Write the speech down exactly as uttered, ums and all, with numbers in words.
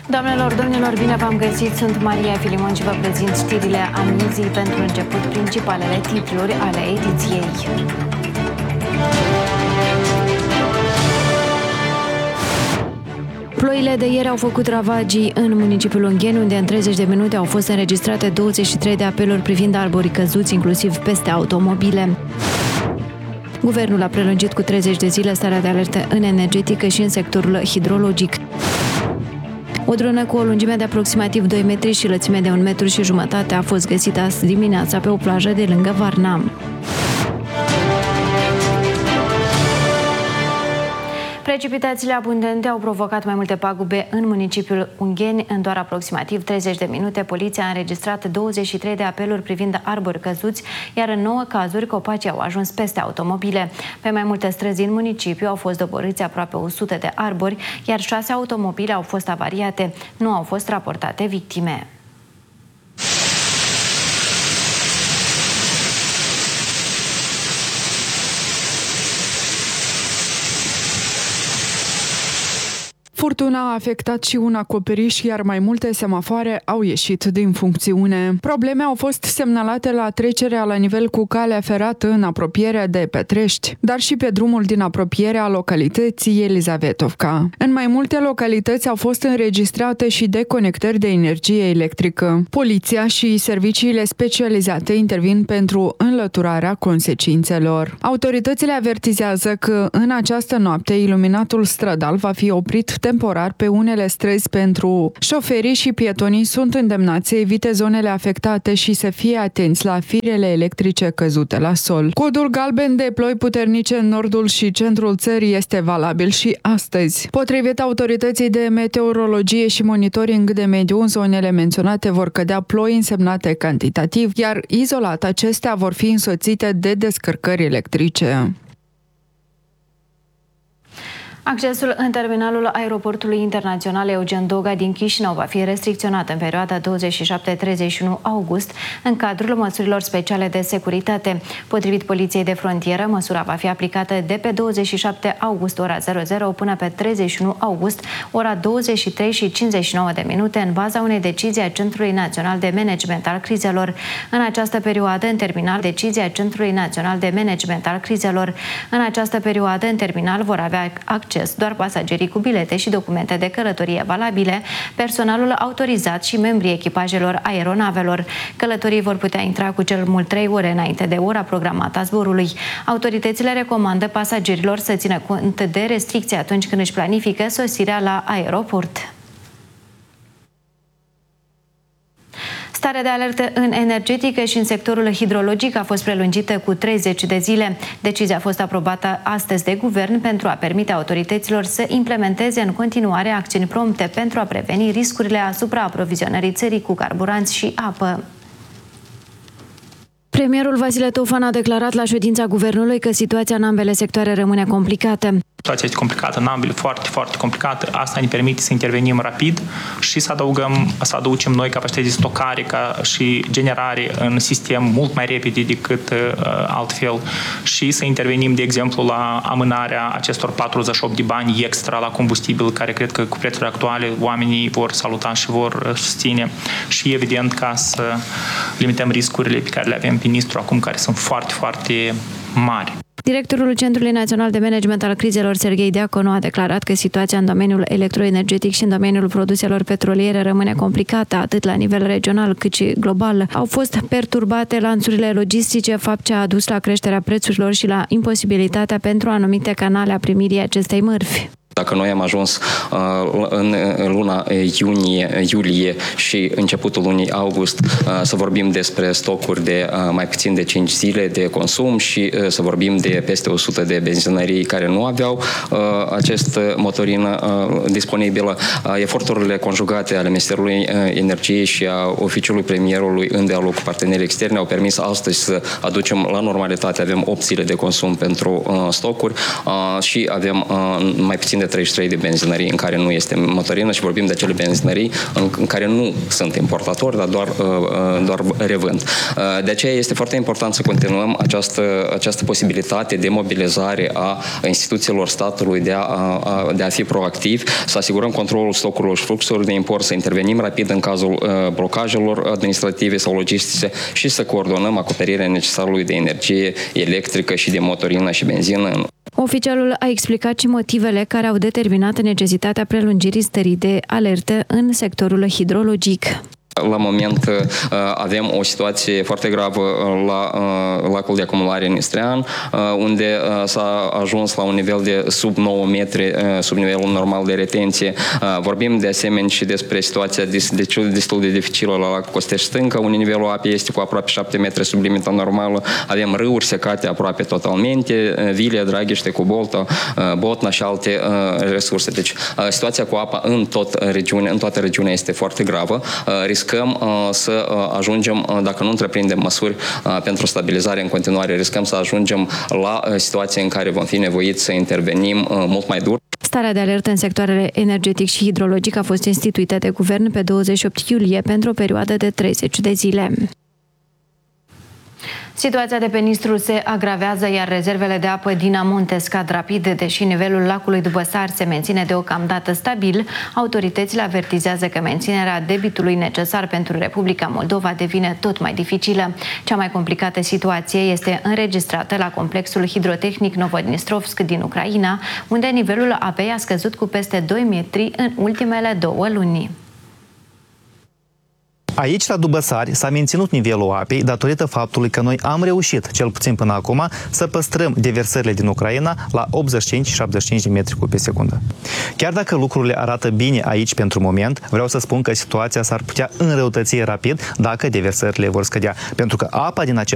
Doamnelor, domnilor, bine v-am găsit! Sunt Maria Filimon și vă prezint știrile amiezii. Pentru început, principalele titluri ale ediției. Ploile de ieri au făcut ravagii în municipiul Ungheni, unde în treizeci de minute au fost înregistrate douăzeci și trei de apeluri privind arborii căzuți, inclusiv peste automobile. Guvernul a prelungit cu treizeci de zile starea de alertă în energetică și în sectorul hidrologic. O dronă cu o lungime de aproximativ doi metri și lățime de un metru și jumătate a fost găsită azi dimineața pe o plajă de lângă Varna. Precipitațiile abundente au provocat mai multe pagube în municipiul Ungheni. În doar aproximativ treizeci de minute, poliția a înregistrat douăzeci și trei de apeluri privind arbori căzuți, iar în nouă cazuri copacii au ajuns peste automobile. Pe mai multe străzi în municipiu au fost doborâți aproape o sută de arbori, iar șase automobile au fost avariate. Nu au fost raportate victime. Furtuna a afectat și un acoperiș, iar mai multe semafoare au ieșit din funcțiune. Probleme au fost semnalate la trecerea la nivel cu calea ferată în apropiere de Petrești, dar și pe drumul din apropierea localității Elizavetovca. În mai multe localități au fost înregistrate și deconectări de energie electrică. Poliția și serviciile specializate intervin pentru înlăturarea consecințelor. Autoritățile avertizează că în această noapte iluminatul stradal va fi oprit temporar pe unele străzi pentru șoferii și pietonii. Sunt îndemnați să evite zonele afectate și să fie atenți la firele electrice căzute la sol. Codul galben de ploi puternice în nordul și centrul țării este valabil și astăzi. Potrivit autorității de meteorologie și monitoring de mediu, în zonele menționate vor cădea ploi însemnate cantitativ, iar izolat acestea vor fi însoțite de descărcări electrice. Accesul în terminalul aeroportului internațional Eugen Doga din Chișinău va fi restricționat în perioada douăzeci și șapte - treizeci și unu august în cadrul măsurilor speciale de securitate. Potrivit Poliției de Frontieră, măsura va fi aplicată de pe douăzeci și șapte august ora zero zero până pe treizeci și unu august ora douăzeci și trei și cincizeci și nouă de minute în baza unei decizii a Centrului Național de Management al Crizelor. În această perioadă, în terminal, decizia Centrului Național de Management al Crizelor. În această perioadă, în terminal, vor avea acces doar pasagerii cu bilete și documente de călătorie valabile, personalul autorizat și membrii echipajelor aeronavelor. Călătorii vor putea intra cu cel mult trei ore înainte de ora programată a zborului. Autoritățile recomandă pasagerilor să țină cont de restricții atunci când își planifică sosirea la aeroport. Starea de alertă în energetică și în sectorul hidrologic a fost prelungită cu treizeci de zile. Decizia a fost aprobată astăzi de guvern pentru a permite autorităților să implementeze în continuare acțiuni prompte pentru a preveni riscurile asupra aprovizionării țării cu carburanți și apă. Premierul Vasile Tofan a declarat la ședința guvernului că situația în ambele sectoare rămâne complicată. Situația este complicată în ambele, foarte, foarte complicată. Asta ne permite să intervenim rapid și să adăugăm, să aducem noi capacități de stocare ca și generare în sistem mult mai repede decât uh, altfel și să intervenim, de exemplu, la amânarea acestor patruzeci și opt de bani extra la combustibil, care cred că cu prețurile actuale oamenii vor saluta și vor susține și, evident, ca să limităm riscurile pe care le avem pe Nistru acum, care sunt foarte, foarte mari. Directorul Centrului Național de Management al Crizelor, Serghei Diaconu, a declarat că situația în domeniul electroenergetic și în domeniul produselor petroliere rămâne complicată, atât la nivel regional cât și global. Au fost perturbate lanțurile logistice, fapt ce a adus la creșterea prețurilor și la imposibilitatea pentru anumite canale a primirii acestei mărfi. Dacă noi am ajuns uh, în, în luna iunie, iulie și începutul lunii august uh, să vorbim despre stocuri de uh, mai puțin de cinci zile de consum și uh, să vorbim de peste o sută de benzinării care nu aveau uh, acest motorină uh, disponibilă, uh, eforturile conjugate ale Ministerului uh, Energiei și a Oficiului Premierului în dialog cu partenerii externi au permis astăzi să aducem la normalitate. Avem opt zile de consum pentru uh, stocuri uh, și avem uh, mai puțin de de treizeci și trei de benzinării în care nu este motorină și vorbim de acele benzinării în, în care nu sunt importatori, dar doar, doar revând. De aceea este foarte important să continuăm această, această posibilitate de mobilizare a instituțiilor statului de a, a, de a fi proactiv, să asigurăm controlul stocurilor și fluxurilor de import, să intervenim rapid în cazul blocajelor administrative sau logistice și să coordonăm acoperirea necesarului de energie electrică și de motorină și benzină. Oficialul a explicat și motivele care au determinat necesitatea prelungirii stării de alertă în sectorul hidrologic. La moment avem o situație foarte gravă la lacul de acumulare Nistrean, unde s-a ajuns la un nivel de sub nouă metri, sub nivelul normal de retenție. Vorbim de asemenea și despre situația destul de dificilă la lacul Costești Stânca, unde nivelul apei este cu aproape șapte metri sub limita normală. Avem râuri secate aproape totalmente, Vilia, Draghește, Cubolta, Botna și alte resurse. Deci situația cu apa în, tot regiune, în toată regiunea este foarte gravă. Riscăm uh, să uh, ajungem, uh, dacă nu întreprindem măsuri uh, pentru stabilizare în continuare, riscăm să ajungem la uh, situații în care vom fi nevoiți să intervenim uh, mult mai dur. Starea de alertă în sectoarele energetic și hidrologic a fost instituită de guvern pe douăzeci și opt iulie pentru o perioadă de treizeci de zile. Situația de pe Nistru se agravează, iar rezervele de apă din amunte scad rapid, deși nivelul lacului Dubăsari se menține deocamdată stabil. Autoritățile avertizează că menținerea debitului necesar pentru Republica Moldova devine tot mai dificilă. Cea mai complicată situație este înregistrată la complexul hidrotehnic Novodnistrovsk din Ucraina, unde nivelul apei a scăzut cu peste doi metri în ultimele două luni. Aici, la Dubăsari, s-a menținut nivelul apei datorită faptului că noi am reușit, cel puțin până acum, să păstrăm deversările din Ucraina la optzeci și cinci - șaptezeci și cinci de metri cub pe secundă. Chiar dacă lucrurile arată bine aici pentru moment, vreau să spun că situația s-ar putea înrăutăți rapid dacă deversările vor scădea, pentru că apa din acest